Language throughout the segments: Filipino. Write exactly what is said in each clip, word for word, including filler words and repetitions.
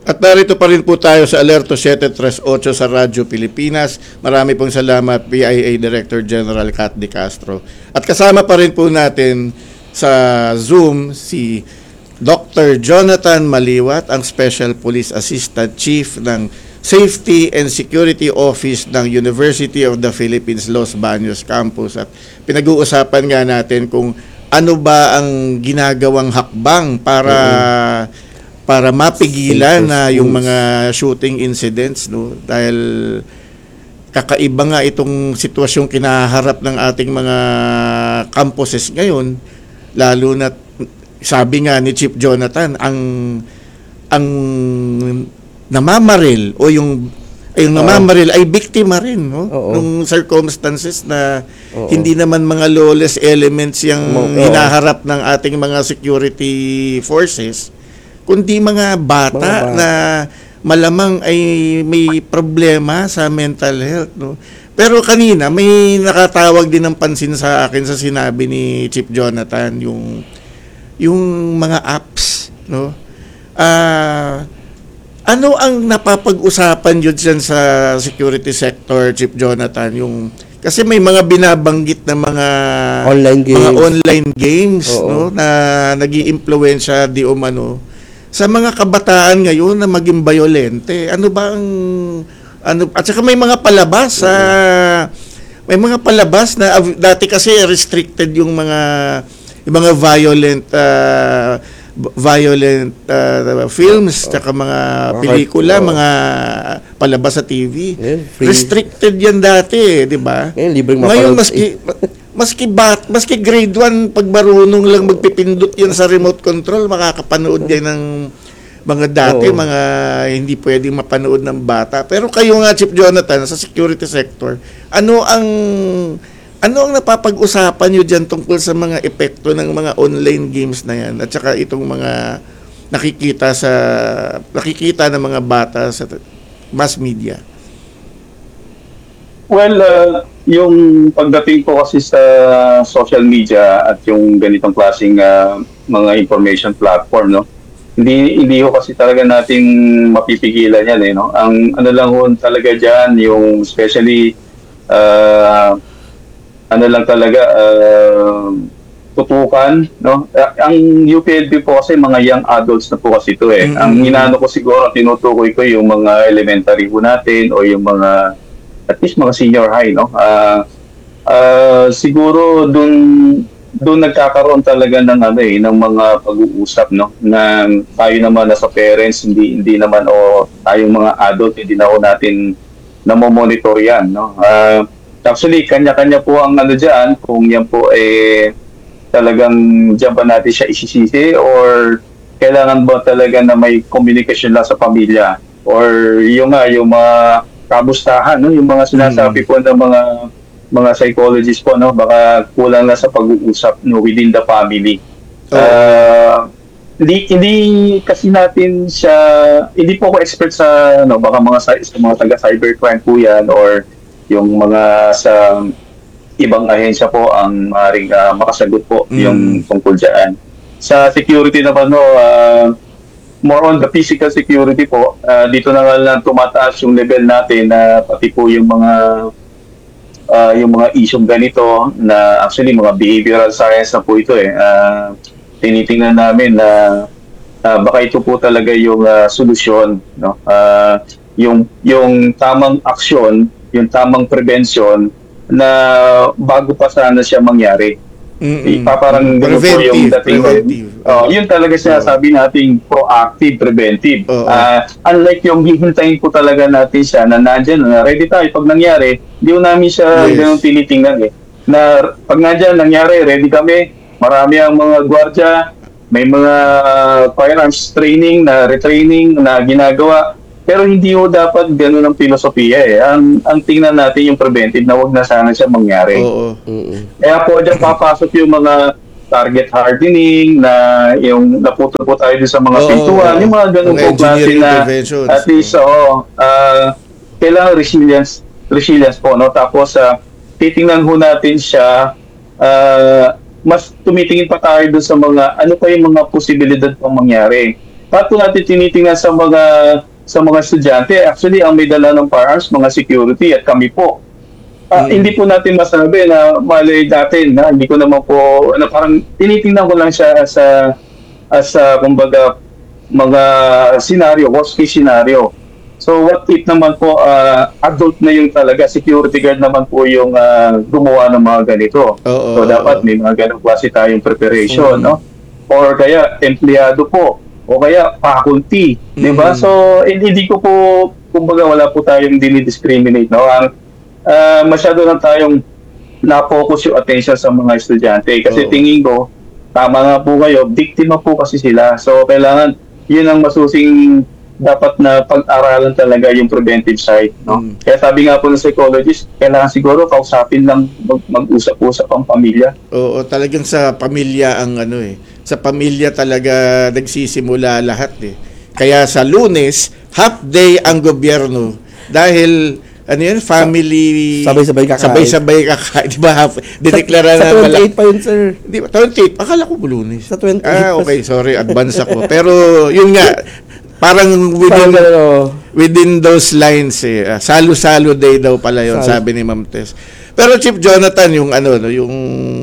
At narito pa rin po tayo sa Alerto seven thirty-eight sa Radyo Pilipinas. Marami pong salamat, P I A Director General Kat De Castro. At kasama pa rin po natin sa Zoom si Doctor Jonathan Maliwat, ang Special Police Assistant Chief ng Safety and Security Office ng University of the Philippines Los Baños Campus. At pinag-uusapan nga natin kung ano ba ang ginagawang hakbang para mm-hmm. para mapigilan na yung mga shooting incidents, no, dahil kakaiba nga itong sitwasyong kinaharap ng ating mga campuses ngayon, lalo na sabi nga ni Chief Jonathan, ang ang namamaril o yung ay yung namamaril ay biktima rin, no, ng circumstances na Oo. hindi naman mga lawless elements yung Oo. hinaharap ng ating mga security forces, kundi mga bata, mga bata na malamang ay may problema sa mental health, no. Pero kanina may nakatawag din ng pansin sa akin sa sinabi ni Chief Jonathan, yung yung mga apps, no. Ah, uh, ano ang napapag-usapan yun dyan sa security sector, Chief Jonathan? Yung kasi may mga binabanggit na mga online games, mga online games, no, na nag-iimpluwensya di umano sa mga kabataan ngayon na maging violente. Ano ba ang ano at saka may mga palabas sa uh, may mga palabas na uh, dati kasi restricted yung mga yung mga violent uh, violent uh, films at mga pelikula, mga palabas sa T V. Restricted yan dati, di ba? Ngayon maski Maski bat, maski grade one, pag marunong lang magpipindot yan sa remote control, makakapanood yan ng mga dati, Oo. mga hindi pwedeng mapanood ng bata. Pero kayo nga, Chief Jonathan, sa security sector, ano ang ano ang napapag-usapan nyo dyan tungkol sa mga epekto ng mga online games na yan at saka itong mga nakikita sa nakikita ng mga bata sa mass media? Well, uh, yung pagdating po kasi sa social media at yung ganitong klaseng uh, mga information platform, no, hindi hindi ho kasi talaga nating mapipigilan yan, eh, no. Ang ano lang ho talaga diyan, yung especially uh, ano lang talaga uh, tutukan, no. Ang U P L B po kasi mga young adults na po kasi ito, eh. Mm-hmm. Ang inaano ko siguro, tinutukoy ko yung mga elementary po natin o yung mga at least mga senior high, no. Uh, uh, siguro doon doon nagkakaroon talaga ng ano eh ng mga pag-uusap, no, na tayo naman na sa parents, hindi hindi naman o tayong mga adult hindi na ho natin namomonitor yan, no. Uh, actually kanya-kanya po ang ano diyan, kung yan po eh talagang diyan ba natin siya isisisi or kailangan ba talaga na may communication lang sa pamilya or yung nga yung mga kamustahan, no, yung mga sinasabi po ng mga mga psychologists po, no, baka kulang na sa pag-uusap, no, within the family. Oh. Uh, hindi hindi kasi natin siya, hindi po ako expert sa no, baka mga sa, sa mga taga cybercrime po yan or yung mga sa ibang ahensya po ang maaaring uh, makasagot po mm. yung tungkol diyan. Sa security naman, no, uh, more on the physical security po, uh, dito na nga lang tumataas yung level natin na uh, pati po yung mga uh, yung mga isyong ganito na actually mga behavioral science na po ito, eh. Uh, tinitingnan namin na uh, baka ito po talaga yung uh, solusyon, no? Uh, yung yung tamang aksyon, yung tamang prevention na bago pa sana siya mangyari. Mm-mm. Parang gano'n po yung dating. Uh, yun talaga sinasabi nating proactive, preventive. Uh, uh, unlike yung hihintayin po talaga natin siya na nandyan, na ready tayo. Pag nangyari, hindi ko namin siya yes. gano'n tinitingnan, eh. Na pag nandyan, nangyari, ready kami. Marami ang mga gwardiya, may mga firearms training, na retraining na ginagawa. Pero hindi ho dapat gano'n ang filosofiya, eh. Ang, ang tingnan natin yung preventive na wag na sana siya mangyari. Oo. Kaya po dyan papasok yung mga target hardening, na yung naputol po tayo sa mga pintuan, yung mga ganun po klase na at least, oh, uh, kailangan resilience, resilience po, no? Tapos, uh, titingnan ho natin siya, uh, mas tumitingin pa tayo doon sa mga, ano pa yung mga posibilidad pang mangyari. Bakit po natin tinitingnan sa mga sa mga estudyante? Actually, ang may dala ng firearms, mga security at kami po. Ah, Mm. Hindi po natin masabi na malay natin na hindi ko naman po, ano, parang tinitingnan ko lang siya as a, as a, kumbaga, mga scenario, worst case scenario. So what if naman po, ah, adult na yung talaga, security guard naman po yung ah, gumawa ng mga ganito. Oo, So dapat oo. may mga ganong klase tayong preparation, Mm. no? Or kaya empleyado po, o kaya faculty, di ba? Mm. So hindi hindi ko po, kumbaga wala po tayong dinidiscriminate, no? Ang ah, masyado lang tayong na-focus yung attention sa mga estudyante. Kasi Oo. tingin ko, tama nga po kayo, biktima po kasi sila. So kailangan, yun ang masusing dapat na pag-aralan talaga yung preventive side. No? Mm. Kaya sabi nga po ng psychologist, kailangan siguro kausapin lang, mag- mag-usap-usap ang pamilya. Oo, talagang sa pamilya ang ano eh. Sa pamilya talaga nagsisimula lahat eh. Kaya sa Lunes, half day ang gobyerno dahil ano yun, family Sabay-sabay kakain. Sabay-sabay kakain, di ba? Half, dineklara Sa na malak- twenty-eight pa yun, sir. Di ba? twenty-eight, akala ko Lunes. Sa twenty-eight Ah, pa- okay, sorry, advance ako. Pero yun nga, parang within Parang gano'n, oh. within those lines eh. ah, Salo-salo day daw pala yun, Salo. sabi ni Ma'am Tess. Pero Chief Jonathan, yung ano, no, yung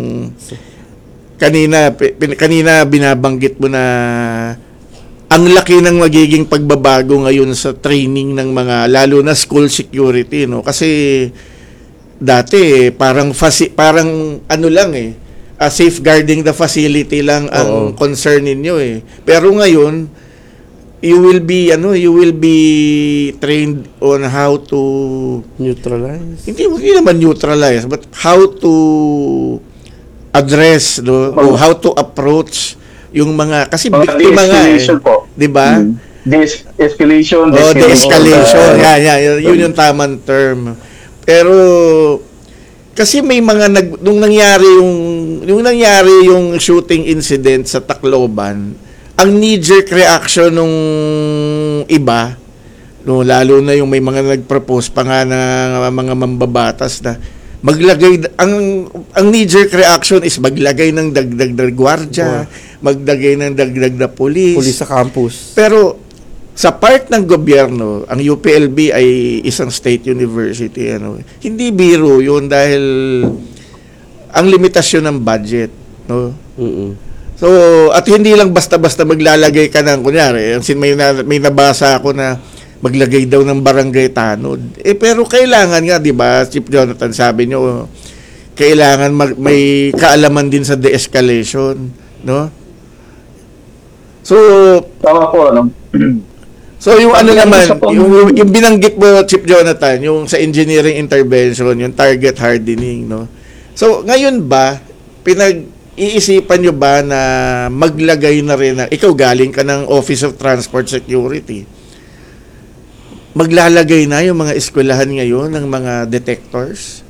kanina pi- pin- kanina binabanggit mo na ang laki ng magiging pagbabago ngayon sa training ng mga lalo na school security, no, kasi dati eh, parang fasi- parang ano lang eh, ah, safeguarding the facility lang ang Oo. concern ninyo eh, pero ngayon you will be ano you will be trained on how to Neutralize. hindi hindi naman neutralize but how to address, no, o how to approach yung mga kasi Mga biktima nga eh, de-escalation po. 'di ba? Mm. De-escalation. Oh, de-escalation. uh, Yan, yan, yun, yun yung tamang term. Pero kasi may mga nag nung nangyari yung yung nangyari yung shooting incident sa Tacloban, ang knee-jerk reaction nung iba, no, lalo na yung may mga nag-propose pa nga na mga mambabatas na maglagay ang ang knee-jerk reaction is maglagay ng dagdag na gwardiya, maglagay ng dagdag na pulis. Police sa campus. Pero sa part ng gobyerno, ang U P L B ay isang state university, ano. Hindi biro 'yun dahil ang limitasyon ng budget, no. Mm-mm. So, at hindi lang basta-basta maglalagay ka ng kunyari, ang sin- may na, may nabasa ako na maglagay daw ng barangay tanod. Eh pero kailangan nga, 'di ba, Chief Jonathan, sabi nyo, kailangan mag, may kaalaman din sa de-escalation, no? So, Tama po, ano? So yung ano Pag- naman, sa pang- yung, yung binanggit mo, Chief Jonathan, yung sa engineering intervention, yung target hardening, no? So ngayon ba, pinag-iisipan nyo ba na maglagay na rin, na, ikaw galing ka ng Office of Transport Security, maglalagay na yung mga eskwelahan ngayon ng mga detectors?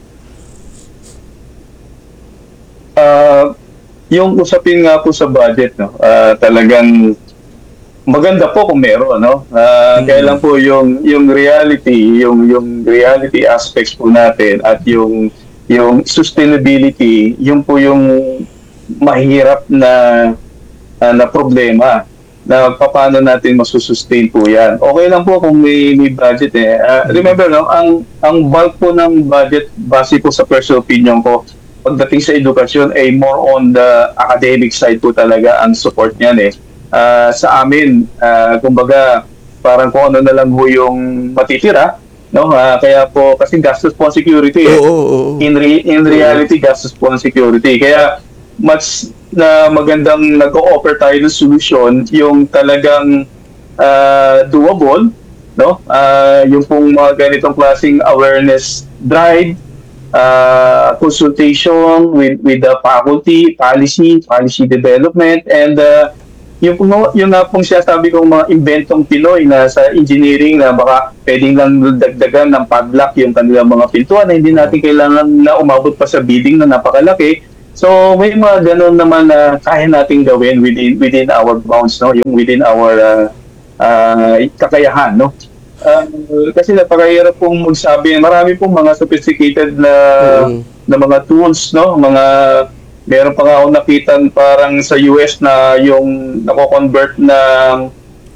Ah, yung usapin nga po sa budget, no, ah, talagang maganda po kung meron, no. Ah, Mm. Kaya lang po yung yung reality, yung yung reality aspects po natin at yung yung sustainability, yung po yung mahirap na ah, na problema na paano natin masusustain po yan. Okay lang po kung may, may budget eh. Ah, remember, no, ang ang bulk po ng budget, base po sa personal opinion ko, pagdating sa edukasyon ay more on the academic side po talaga ang support niyan eh. Ah, sa amin, ah, kumbaga, parang kung ano na lang po yung matitira, no? Ah, kaya po, kasi gastos po ang security eh. Oo, oo, oo. In, re- in reality, gastos po ang security. Kaya, mas na magandang nag-o-offer tayo ng solution, yung talagang ah, doable, no? Ah, yung pong mga ganitong klaseng awareness drive, uh, consultation with with the faculty, policy, policy development, and uh, yung yung nga pong sinasabi kong mga inventong Pinoy na sa engineering na baka pwedeng lang dagdagan ng padlock yung kanilang mga pintuan na hindi natin kailangan na umabot pa sa bidding na napakalaki. So may mga ganun naman na kaya nating gawin within within our bounds, no, yung within our uh, uh, kakayahan, no. Uh, kasi napakahirap pong magsabi, marami pong mga sophisticated na Mm. na mga tools, no, mga meron pa nga ako nakita parang sa U S na yung nako-convert ng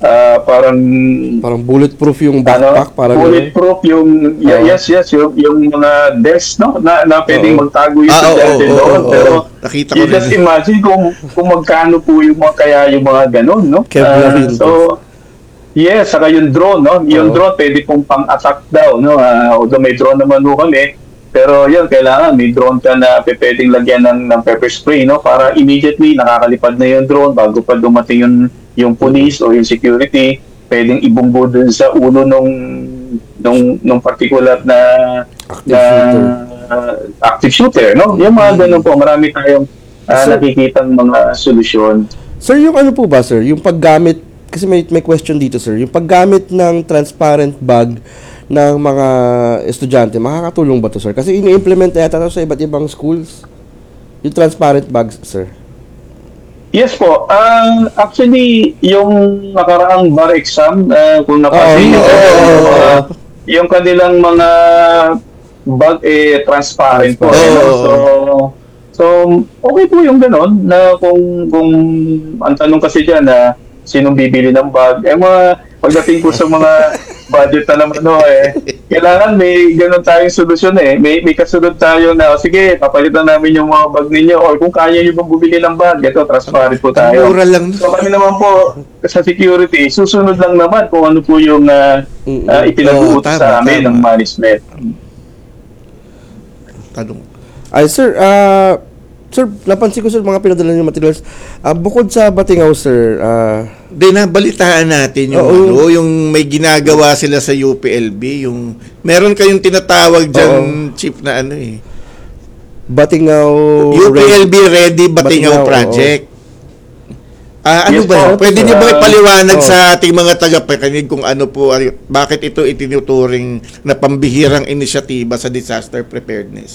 ah, parang Parang bulletproof yung ano, backpack. Parang bulletproof yung, y- Oo. yes, yes, yung, yung mga desk, no, na, na pwedeng Oo. magtago yung Ah, oo, estudyante oo, doon. oo, Pero, oo. Nakita ko you rin just yun. imagine kung, kung magkano po yung mga, kaya yung mga ganun, no? Kevlar Ah, yun. so, yes, saka yung drone, no? Yung Oo. drone, pwede pong pang-attack daw, no? Ah, although may drone naman ho kami, pero yun, kailangan may drone ka na pe- pwedeng lagyan ng, ng pepper spray, no? Para immediately nakakalipad na yung drone bago pa dumating yung, yung police o yung security, pwedeng ibunggo dun sa ulo nung nung nung particular na Active na shooter. uh, active shooter, no? Yung mga ganun po, marami tayong ah, Sir- nakikitang mga solusyon. Sir, yung ano po ba, sir? Yung paggamit, kasi may, may question dito, sir. Yung paggamit ng transparent bag ng mga estudyante, makakatulong ba to, sir? Kasi ini-implement yata to sa iba't ibang schools. Yung transparent bags, sir. Yes po. Ah, actually, yung nakaraang bar exam, ah, kung napansin Oo, niyo, oo, yung, oo, mga- oo. yung kanilang mga bag eh transparent po. Transparent. eh, no? Oo, So, so okay po yung ganon na kung kung ang tanong kasi diyan na sinong bibili ng bag, eh mga pagdating po sa mga budget na naman no eh kailangan may ganun tayong solusyon eh. May may kasunod tayo na, "O, sige, papalitan namin yung mga bag ninyo or kung kaya niyo bang bumili ng bag, ito transparent po Ang tayo." mura lang. So kami naman po sa security, susunod lang naman kung ano po yung uh, Mm-mm. uh, ipinag-uutos Oo, tama, sa amin tama. ng management. Tanong. Ay, sir, ah... sir, napansin ko, sir, mga pinadala niyo materials. Ah, bukod sa Batingaw, sir, ah... Di nabalitaan natin yung Oo, ano, yung may ginagawa sila sa U P L B, yung meron kayong tinatawag diyan chief na ano eh. Batingaw... U P L B Ready Batingaw Batingaw, Project. Ah, ano Yes ba? po. Yun? Pwede niyo ba Uh, ipaliwanag oo. sa ating mga tagapakinig kung ano po, ay- bakit ito itinuturing na pambihirang inisyatiba sa disaster preparedness?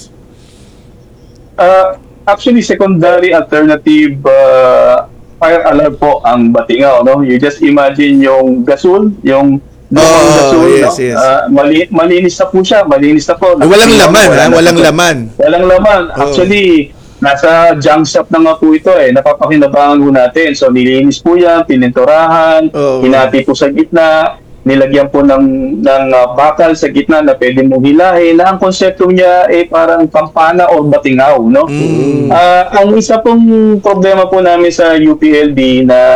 Uh, actually, secondary alternative uh, fire alarm po ang Batingaw. No? You just imagine yung gasol, yung lumang Oh, gasol. yes, no? yes. Uh, mali- malinis na po siya, malinis na po. Ah, walang laman, ha? na- Walang laman. Walang laman. Oo. Actually, nasa junk shop na nga po ito eh. Napapakinabangan po natin. So, nilinis po yan, pininturahan, Oo. hinati po sa gitna, nilagyan po ng, ng uh, bakal sa gitna na pwede mong hilahin, na ang konsepto niya ay parang kampana o batingaw, no? Mm. Ah, ang isa pong problema po namin sa U P L B na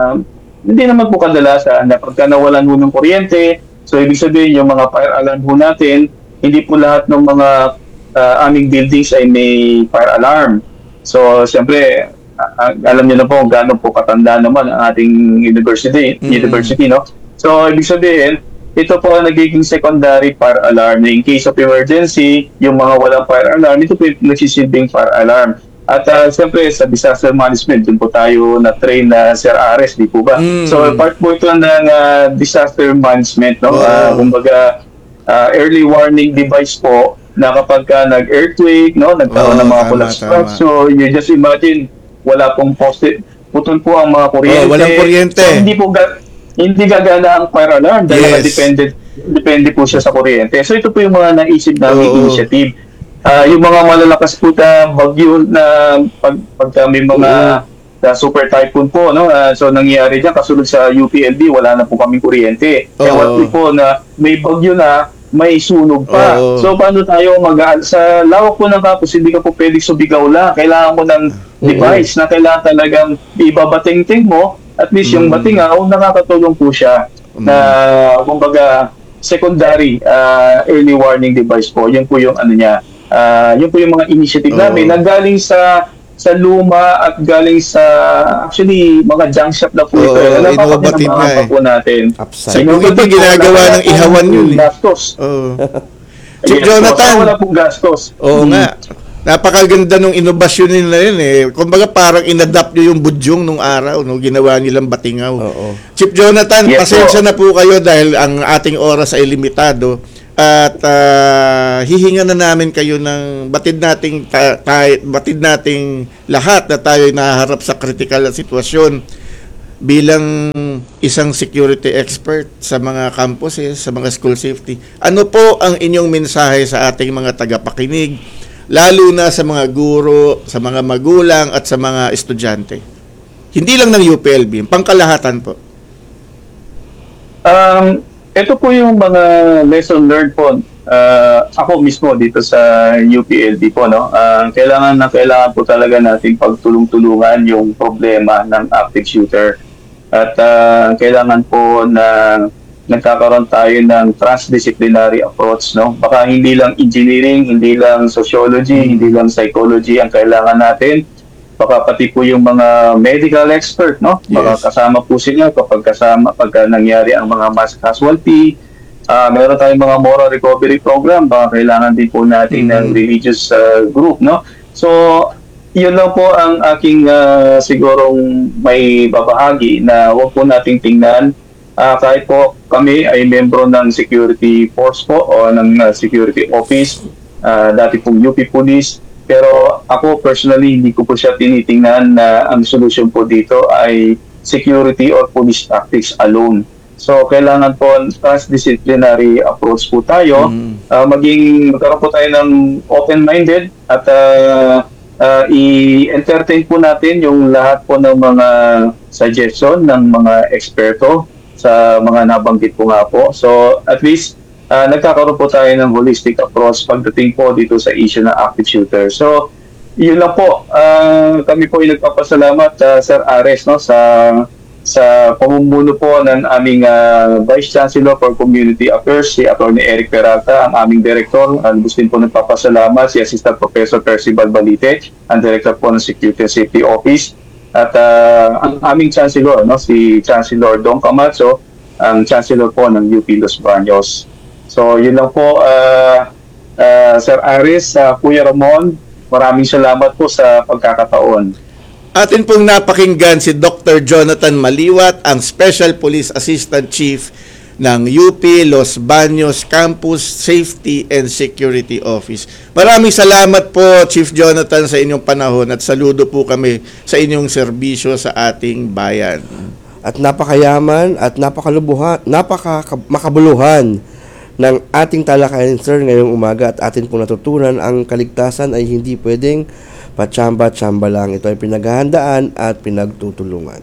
hindi naman po kadalasan na pagka nawalan po ng kuryente, so ibig sabihin yung mga fire alarm po natin, hindi po lahat ng mga ah, aming buildings ay may fire alarm. So, siyempre, ah, ah, alam niyo na po gaano po katanda naman ang ating university, Mm. university, no? So, ibig sabihin, ito po ang nagiging secondary fire alarm na in case of emergency, yung mga walang fire alarm, ito po yung nagsisilbing fire alarm. At uh, siyempre, sa disaster management, dun po tayo na-train na Sir Ares, di po ba? Mm. So, part po ito ng uh, disaster management, no? Wow. Uh, kumbaga, uh, early warning device po na kapag ka nag-earthquake, no? Nagkaroon Oo, ng mga tama, collapse tama. path. So, you just imagine, wala pong post putol po ang mga kuryente. Oo, walang kuryente. So, hindi po ga- hindi gagana ang fire alarm dahil Yes. nakadepende depende po siya sa kuryente. So ito po yung mga naisip namin Oo. initiative. Ah, yung mga malalakas po na bagyo na pag, pagka may mga na super typhoon po, no? Ah, so nangyayari diyan kasunod sa U P L B, wala na po kaming kuryente. Kaya Oo. what po na may bagyo na, may sunog pa. Oo. So paano tayo mag sa lawak po ng campus, hindi ka po pwedeng subigaw lang. Kailangan mo ng device na kailangan talagang ibabating-ting mo. At least yung batingaw, nakakatulong po siya na kumbaga secondary uh, early warning device po. Yun po yung ano niya. Uh, yun po yung mga initiative Oo. namin na galing sa sa luma at galing sa actually mga junk shop na po ito. Oo, Na innovative napapakinabangan nga pa eh. po natin. Upside. Sa yung iba ginagawa ng ihawan yun eh. Gastos. Oo. Chief Yes, Jonathan. po. So, wala pong gastos. Oo Mm. nga. Napakaganda nung inobasyon nila yun eh. Kumbaga parang inadapt nyo yung budyong nung araw, no? Ginawa nilang batingaw. Oo. Chief Jonathan, Yes, pasensya po. na po kayo dahil ang ating oras ay limitado. At ah, hihinga na namin kayo ng batid nating ta- tay- batid nating lahat na tayo nahaharap sa critical na sitwasyon bilang isang security expert sa mga campuses, sa mga school safety. Ano po ang inyong mensahe sa ating mga tagapakinig, lalo na sa mga guro, sa mga magulang at sa mga estudyante? Hindi lang ng U P L B, pangkalahatan po. Um, ito po yung mga lesson learned po. Uh, ako mismo dito sa U P L D po, no? Uh, kailangan na kailangan po talaga natin pagtulong-tulungan yung problema ng active shooter. At uh, kailangan po na nagkakaroon tayo ng transdisciplinary approach, no? Baka hindi lang engineering, hindi lang sociology, hindi lang psychology ang kailangan natin. Baka pati po yung mga medical expert, no? Baka Yes. kasama po sila kapag kasama pagka nangyari ang mga mass casualty. Uh, meron tayong mga moral recovery program, baka kailangan din po natin ng religious uh, group, no? So, yun lang po ang aking uh, sigurong may babahagi na huwag po nating tingnan. Uh, kahit po kami ay membro ng security force po o ng uh, security office, uh, dati pong U P Police, pero ako personally hindi ko po siya tinitingnan na ang solution po dito ay security or police tactics alone. So, kailangan po transdisciplinary approach po tayo. Mm. Uh, maging, magkaroon po tayo ng open-minded at uh, uh, i-entertain po natin yung lahat po ng mga suggestion ng mga eksperto sa mga nabanggit po nga po. So, at least, uh, nagkakaroon po tayo ng holistic approach pagdating po dito sa issue ng active shooter. So, yun lang po. Uh, kami po ay nagpapasalamat, uh, Sir Ares, no, sa sa pamumuno po ng aming uh, Vice Chancellor for Community Affairs, si Attorney Eric Peralta, ang aming Director. Ang gusto din po nagpapasalamat si Assistant Professor Percival Balite, ang Director po ng Security and Safety Office. At uh, ang aming Chancellor, no, si Chancellor Don Camacho, ang Chancellor po ng U P Los Baños. So, yun lang po, uh, uh, Sir Aris, uh, Kuya Ramon, maraming salamat po sa pagkakataon. Atin pong napakinggan si Doctor Jonathan Maliwat, ang Special Police Assistant Chief ng U P Los Baños Campus Safety and Security Office. Maraming salamat po, Chief Jonathan, sa inyong panahon at saludo po kami sa inyong serbisyo sa ating bayan. At napakayaman at napakalubuhan, napakamakabuluhan ng ating talakayan, sir, ngayong umaga, at atin pong natutunan ang kaligtasan ay hindi pwedeng patsamba-tsamba lang. Ito ay pinaghahandaan at pinagtutulungan.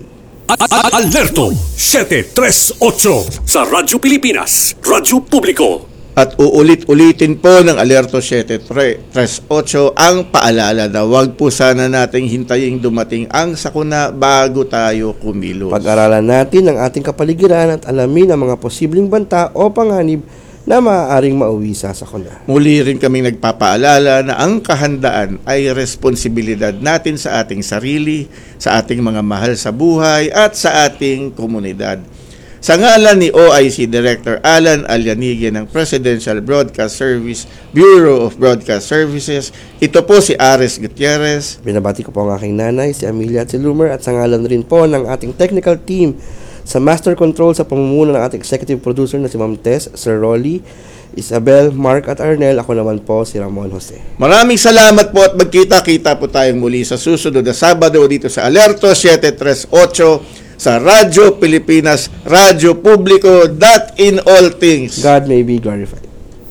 Alerto siete tres ocho sa Radyo Pilipinas, Radyo Publiko. At uulit-ulitin po ng Alerto siete tres ocho ang paalala na huwag po sana nating hintayin dumating ang sakuna bago tayo kumilos. Pag-aralan natin ang ating kapaligiran at alamin ang mga posibleng banta o panganib na maaaring mauwi sa sakuna. Muli rin kaming nagpapaalala na ang kahandaan ay responsibilidad natin sa ating sarili, sa ating mga mahal sa buhay at sa ating komunidad. Sa ngalan ni O I C Director Alan Alyanigue ng Presidential Broadcast Service, Bureau of Broadcast Services, ito po si Ares Gutierrez. Binabati ko po ang aking nanay, si Amelia at si Lumer, at sa ngalan rin po ng ating technical team sa Master Control sa pamumuno ng ating executive producer na si Ma'am Tess, Sir Rolly, Isabel, Mark at Arnel. Ako naman po si Ramon Jose. Maraming salamat po at magkita-kita po tayong muli sa susunod na Sabado dito sa Alerto siete tres ocho sa Radyo Pilipinas, Radyo Publiko, that in all things God may be glorified.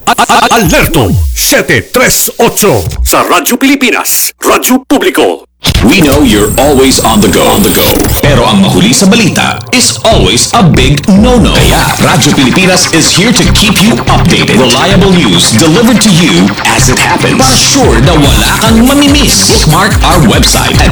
Alerto siete tres ocho sa Radyo Pilipinas, Radyo Publiko. We know you're always on the go. On the go. Pero ang mahuli sa balita is always a big no-no. Kaya Radyo Pilipinas is here to keep you updated. Reliable news delivered to you as it happens. Para sure na wala kang mamimiss. Bookmark our website at